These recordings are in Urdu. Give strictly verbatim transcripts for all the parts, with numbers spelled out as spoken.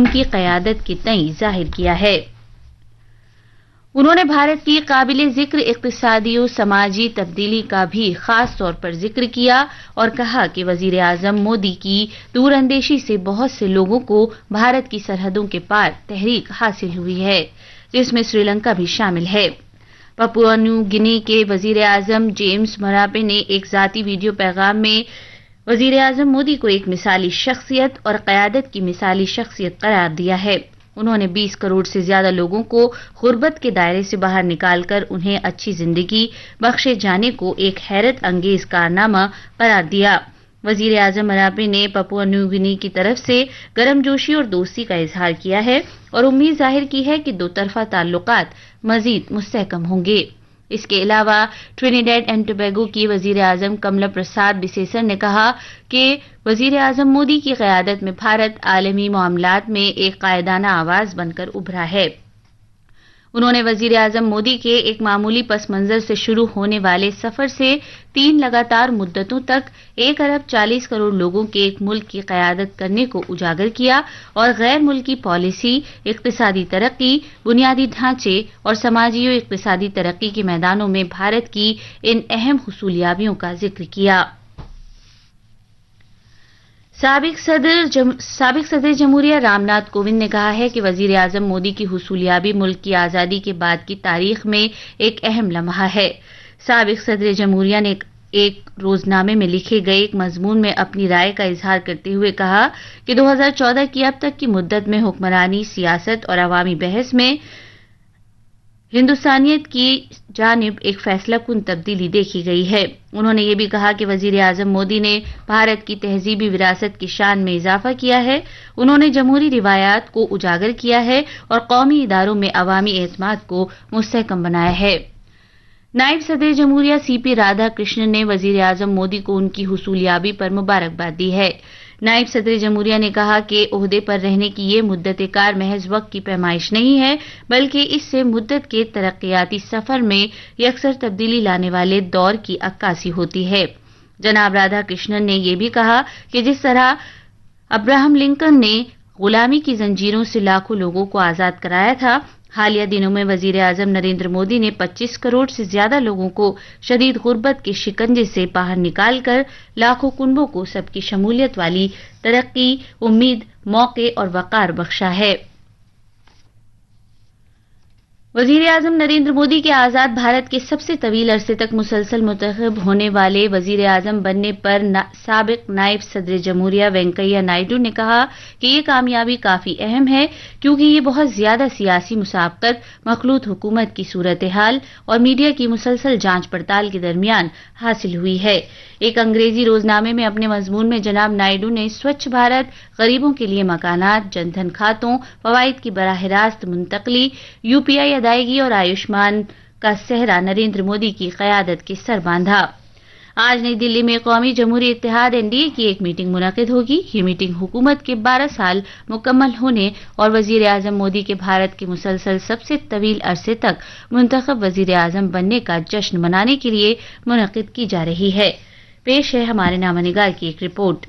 ان کی قیادت کے تئیں ظاہر کیا ہے۔ انہوں نے بھارت کی قابل ذکر اقتصادی و سماجی تبدیلی کا بھی خاص طور پر ذکر کیا اور کہا کہ وزیر اعظم مودی کی دور اندیشی سے بہت سے لوگوں کو بھارت کی سرحدوں کے پار تحریک حاصل ہوئی ہے، جس میں سری لنکا بھی شامل ہے۔ پپوا نیو گنی کے وزیر اعظم جیمز مراپے نے ایک ذاتی ویڈیو پیغام میں وزیر اعظم مودی کو ایک مثالی شخصیت اور قیادت کی مثالی شخصیت قرار دیا ہے۔ انہوں نے بیس کروڑ سے زیادہ لوگوں کو غربت کے دائرے سے باہر نکال کر انہیں اچھی زندگی بخشے جانے کو ایک حیرت انگیز کارنامہ قرار دیا۔ وزیر اعظم مراپے نے پپوا نیو گنی کی طرف سے گرم جوشی اور دوستی کا اظہار کیا ہے اور امید ظاہر کی ہے کہ دو طرفہ تعلقات مزید مستحکم ہوں گے۔ اس کے علاوہ ٹرینیڈاڈ اینڈ ٹوبیگو کی وزیر اعظم کملا پرساد بسیسر نے کہا کہ وزیر اعظم مودی کی قیادت میں بھارت عالمی معاملات میں ایک قائدانہ آواز بن کر ابھرا ہے۔ انہوں نے وزیر اعظم مودی کے ایک معمولی پس منظر سے شروع ہونے والے سفر سے تین لگاتار مدتوں تک ایک ارب چالیس کروڑ لوگوں کے ایک ملک کی قیادت کرنے کو اجاگر کیا اور غیر ملکی پالیسی، اقتصادی ترقی، بنیادی ڈھانچے اور سماجی و اقتصادی ترقی کے میدانوں میں بھارت کی ان اہم حصولیابیوں کا ذکر کیا۔ سابق صدر جم... سابق صدر جمہوریہ رام ناتھ کووند نے کہا ہے کہ وزیر اعظم مودی کی حصولیابی ملک کی آزادی کے بعد کی تاریخ میں ایک اہم لمحہ ہے۔ سابق صدر جمہوریہ نے ایک روزنامے میں لکھے گئے ایک مضمون میں اپنی رائے کا اظہار کرتے ہوئے کہا کہ دو ہزار چودہ کی اب تک کی مدت میں حکمرانی، سیاست اور عوامی بحث میں ہندوستانیت کی جانب ایک فیصلہ کن تبدیلی دیکھی گئی ہے۔ انہوں نے یہ بھی کہا کہ وزیر اعظم مودی نے بھارت کی تہذیبی وراثت کی شان میں اضافہ کیا ہے، انہوں نے جمہوری روایات کو اجاگر کیا ہے اور قومی اداروں میں عوامی اعتماد کو مستحکم بنایا ہے۔ نائب صدر جمہوریہ سی پی رادھا کرشنن نے وزیر اعظم مودی کو ان کی حصولیابی پر مبارکباد دی ہے۔ نائب صدر جمہوریہ نے کہا کہ عہدے پر رہنے کی یہ مدت کار محض وقت کی پیمائش نہیں ہے، بلکہ اس سے مدت کے ترقیاتی سفر میں یکسر تبدیلی لانے والے دور کی عکاسی ہوتی ہے۔ جناب رادھا کرشنن نے یہ بھی کہا کہ جس طرح ابراہم لنکن نے غلامی کی زنجیروں سے لاکھوں لوگوں کو آزاد کرایا تھا، حالیہ دنوں میں وزیر اعظم نریندر مودی نے پچیس کروڑ سے زیادہ لوگوں کو شدید غربت کے شکنجے سے باہر نکال کر لاکھوں کنبوں کو سب کی شمولیت والی ترقی، امید، موقع اور وقار بخشا ہے۔ وزیر اعظم نریندر مودی کے آزاد بھارت کے سب سے طویل عرصے تک مسلسل منتخب ہونے والے وزیر اعظم بننے پر سابق نائب صدر جمہوریہ وینکیا نائیڈو نے کہا کہ یہ کامیابی کافی اہم ہے کیونکہ یہ بہت زیادہ سیاسی مسابقت، مخلوط حکومت کی صورتحال اور میڈیا کی مسلسل جانچ پڑتال کے درمیان حاصل ہوئی ہے۔ ایک انگریزی روزنامے میں اپنے مضمون میں جناب نائیڈو نے سوچھ بھارت، غریبوں کے لیے مکانات، جن دھن کھاتوں، فوائد کی براہ راست منتقلی، یو پی آئی ادائیگی اور آیوشمان کا صحرا نریندر مودی کی قیادت کے سر باندھا۔ آج نئی دلی میں قومی جمہوری اتحاد این ڈی اے کی ایک میٹنگ منعقد ہوگی۔ یہ میٹنگ حکومت کے بارہ سال مکمل ہونے اور وزیر اعظم مودی کے بھارت کے مسلسل سب سے طویل عرصے تک منتخب وزیر اعظم بننے کا جشن منانے کے لیے منعقد کی جا رہی ہے۔ پیش ہے ہمارے نامہ نگار کی ایک رپورٹ۔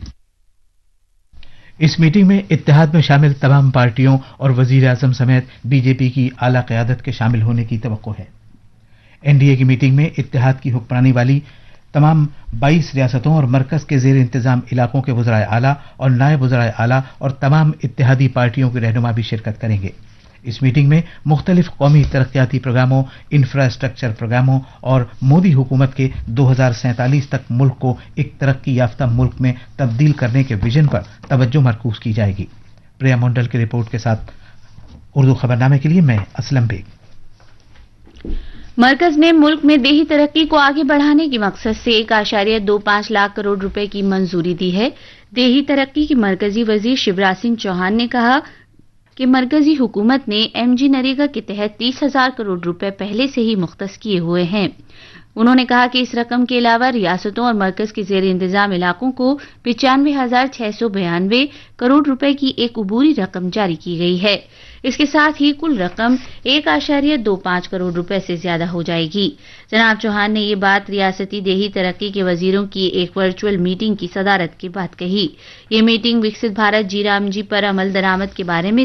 اس میٹنگ میں اتحاد میں شامل تمام پارٹیوں اور وزیر اعظم سمیت بی جے پی کی اعلیٰ قیادت کے شامل ہونے کی توقع ہے۔ این ڈی اے کی میٹنگ میں اتحاد کی حکمرانی والی تمام بائیس ریاستوں اور مرکز کے زیر انتظام علاقوں کے وزرائے اعلیٰ اور نائب وزرائے اعلیٰ اور تمام اتحادی پارٹیوں کے رہنما بھی شرکت کریں گے۔ اس میٹنگ میں مختلف قومی ترقیاتی پروگراموں، انفراسٹرکچر پروگراموں اور مودی حکومت کے دو ہزار سینتالیس تک ملک کو ایک ترقی یافتہ ملک میں تبدیل کرنے کے ویژن پر توجہ مرکوز کی جائے گی۔ پریا منڈل کی رپورٹ کے ساتھ اردو خبرنامے کے لیے میں اسلم بیگ۔ مرکز نے ملک میں دیہی ترقی کو آگے بڑھانے کے مقصد سے ایک اشاریہ دو پانچ لاکھ کروڑ روپے کی منظوری دی ہے۔ دیہی ترقی کے مرکزی وزیر شیوراج سنگھ چوہان نے کہا کہ مرکزی حکومت نے ایم جی نریگا کے تحت تیس ہزار کروڑ روپے پہلے سے ہی مختص کیے ہوئے ہیں۔ انہوں نے کہا کہ اس رقم کے علاوہ ریاستوں اور مرکز کے زیر انتظام علاقوں کو پچانوے ہزار چھ سو بیانوے کروڑ روپے کی ایک عبوری رقم جاری کی گئی ہے۔ اس کے ساتھ ہی کل رقم ایک اشاریہ دو پانچ کروڑ روپے سے زیادہ ہو جائے گی۔ جناب چوہان نے یہ بات ریاستی دیہی ترقی کے وزیروں کی ایک ورچوئل میٹنگ کی صدارت کے بعد کہی۔ یہ میٹنگ وکست بھارت جی رام جی پر عمل درآمد کے بارے میں